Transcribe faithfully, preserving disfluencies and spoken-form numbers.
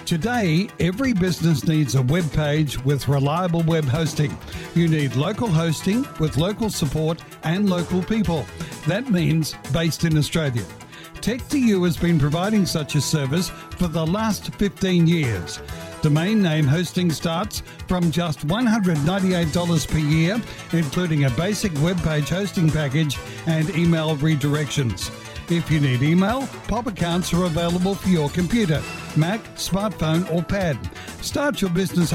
Today, every business needs a web page with reliable web hosting. You need local hosting with local support and local people. That means based in Australia. tech two u has been providing such a service for the last fifteen years. Domain name hosting starts from just one hundred ninety-eight dollars per year, including a basic web page hosting package and email redirections. If you need email, Pop accounts are available for your computer, Mac, smartphone or pad. Start your business